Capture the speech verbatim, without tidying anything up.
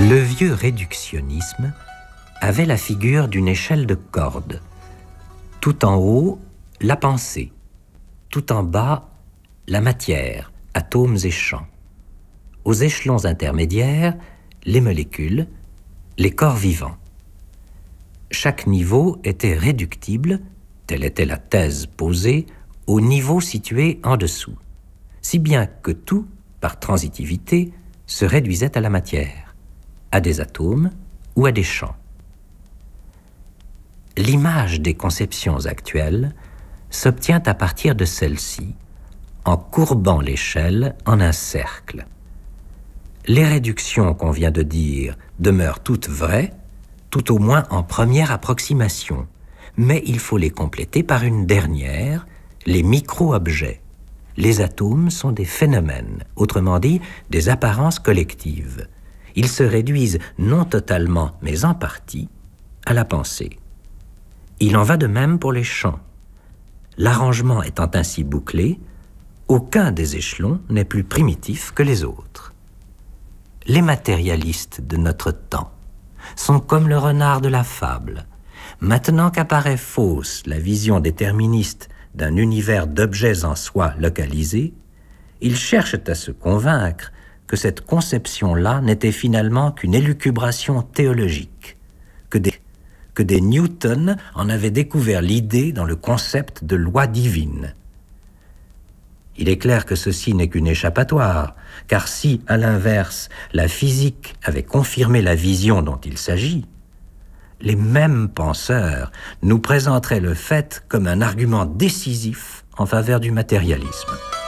Le vieux réductionnisme avait la figure d'une échelle de cordes. Tout en haut, la pensée. Tout en bas, la matière, atomes et champs. Aux échelons intermédiaires, les molécules, les corps vivants. Chaque niveau était réductible, telle était la thèse posée, au niveau situé en dessous, si bien que tout, par transitivité, se réduisait à la matière, à des atomes ou à des champs. L'image des conceptions actuelles s'obtient à partir de celle-ci, en courbant l'échelle en un cercle. Les réductions qu'on vient de dire demeurent toutes vraies, tout au moins en première approximation, mais il faut les compléter par une dernière, les micro-objets. Les atomes sont des phénomènes, autrement dit, des apparences collectives. Ils se réduisent non totalement, mais en partie, à la pensée. Il en va de même pour les champs. L'arrangement étant ainsi bouclé, aucun des échelons n'est plus primitif que les autres. Les matérialistes de notre temps sont comme le renard de la fable. Maintenant qu'apparaît fausse la vision déterministe d'un univers d'objets en soi localisés, ils cherchent à se convaincre que cette conception-là n'était finalement qu'une élucubration théologique, que des, que des Newton en avaient découvert l'idée dans le concept de loi divine. Il est clair que ceci n'est qu'une échappatoire, car si, à l'inverse, la physique avait confirmé la vision dont il s'agit, les mêmes penseurs nous présenteraient le fait comme un argument décisif en faveur du matérialisme.